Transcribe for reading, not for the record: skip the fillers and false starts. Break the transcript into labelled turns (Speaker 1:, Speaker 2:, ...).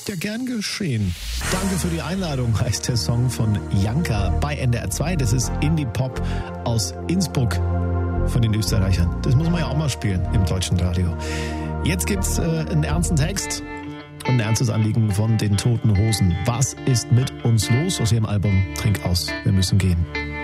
Speaker 1: Ja, gern geschehen. Danke für die Einladung, heißt der Song von Janka bei NDR 2. Das ist Indie-Pop aus Innsbruck von den Österreichern. Das muss man ja auch mal spielen im deutschen Radio. Jetzt gibt's einen ernsten Text und ein ernstes Anliegen von den Toten Hosen. Was ist mit uns los aus ihrem Album Trink aus, wir müssen gehen.